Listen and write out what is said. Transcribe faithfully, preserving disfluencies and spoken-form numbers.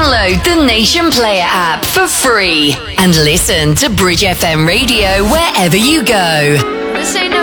Download the Nation Player app for free and listen to Bridge F M Radio wherever you go. This ain't